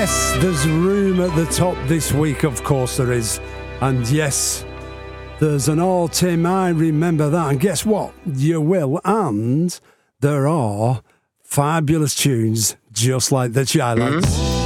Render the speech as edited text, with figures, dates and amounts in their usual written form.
Yes, there's room at the top this week, of course there is. And yes, there's an All Tim, I remember that. And guess what? You will. And there are fabulous tunes just like the Chi-Lites.